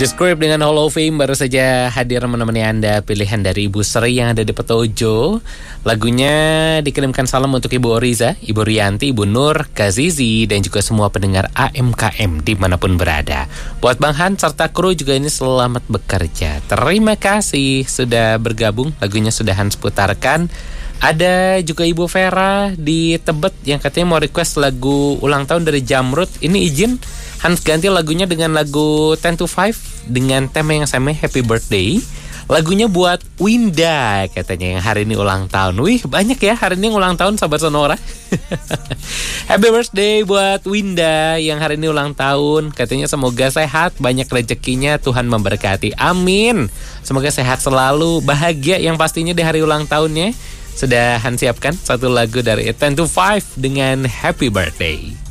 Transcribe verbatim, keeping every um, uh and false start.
The Script dengan Hall of Fame baru saja hadir menemani Anda. Pilihan dari Ibu Sri yang ada di Petojo. Lagunya dikirimkan salam untuk Ibu Oriza, Ibu Rianti, Ibu Nur, Kazizi, dan juga semua pendengar A M K M dimanapun berada. Buat Bang Han serta kru juga ini selamat bekerja. Terima kasih sudah bergabung. Lagunya sudah Hans putarkan. Ada juga Ibu Vera di Tebet yang katanya mau request lagu ulang tahun dari Jamrud. Ini izin Hans ganti lagunya dengan lagu ten to five dengan tema yang sama, Happy Birthday. Lagunya buat Winda katanya yang hari ini ulang tahun. Wih, banyak ya hari ini yang ulang tahun, sahabat Sonora. Happy birthday buat Winda yang hari ini ulang tahun. Katanya semoga sehat, banyak rezekinya, Tuhan memberkati. Amin. Semoga sehat selalu, bahagia yang pastinya di hari ulang tahunnya. Sudah Hans siapkan satu lagu dari ten to five dengan Happy Birthday.